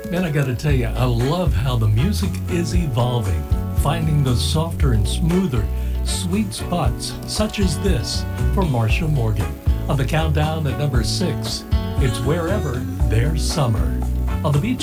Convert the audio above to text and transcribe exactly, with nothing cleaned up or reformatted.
Man, I gotta tell you, I love how the music is evolving, finding the softer and smoother, sweet spots, such as this for Marsha Morgan. On the countdown at number six, it's Wherever There's Summer. On the beach.